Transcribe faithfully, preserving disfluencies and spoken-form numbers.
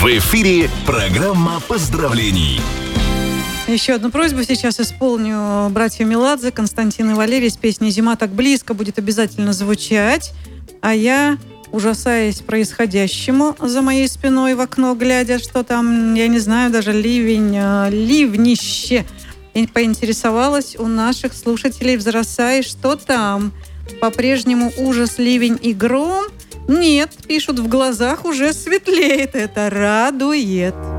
В эфире программа поздравлений. Еще одну просьбу сейчас исполню. Братья Меладзе, Константин и Валерий с песней «Зима так близко» будет обязательно звучать. А я, ужасаясь происходящему за моей спиной в окно, глядя, что там, я не знаю, даже ливень, ливнище, и поинтересовалась у наших слушателей в Зарасае, что там. По-прежнему ужас, ливень и гром? Нет, пишут, в глазах уже светлеет. Это радует.